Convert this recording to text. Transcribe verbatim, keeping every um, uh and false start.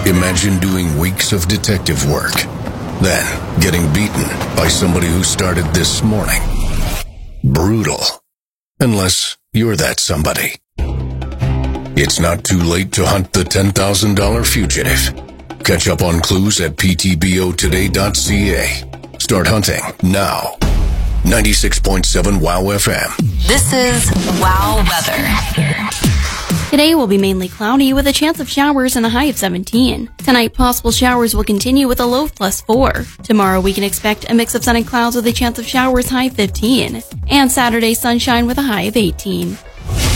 Imagine doing weeks of detective work, then getting beaten by somebody who started this morning. Brutal. Unless you're that somebody. It's not too late to hunt the ten thousand dollars fugitive. Catch up on clues at p t b o today dot c a. Start hunting now. ninety-six point seven WOW F M. This is WOW Weather. Today will be mainly cloudy with a chance of showers and a high of seventeen. Tonight, possible showers will continue with a low of plus four. Tomorrow, we can expect a mix of sun and clouds with a chance of showers, high fifteen. And Saturday, sunshine with a high of eighteen.